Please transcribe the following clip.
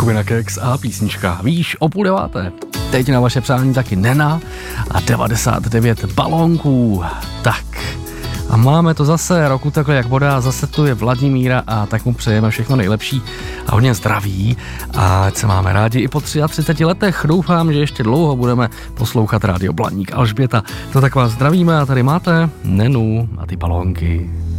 Skupina Keks a písnička Víš o 8:30. Teď na vaše přání taky Nena a 99 balónků. Tak a máme to zase roku takhle jak voda, zase tu je Vladimíra a tak mu přejeme všechno nejlepší a hodně zdraví a ať se máme rádi i po 33 letech. Doufám, že ještě dlouho budeme poslouchat Rádio Blaník. Alžběta, to tak vás zdravíme a tady máte Nenu a ty balónky.